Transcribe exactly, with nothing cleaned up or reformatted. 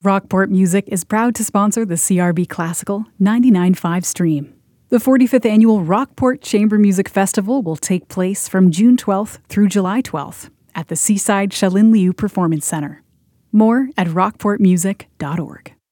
Rockport Music is proud to sponsor the C R B Classical ninety-nine point five stream. The forty-fifth Annual Rockport Chamber Music Festival will take place from June twelfth through July twelfth at the Seaside Shalin Liu Performance Center. More at rockport music dot org.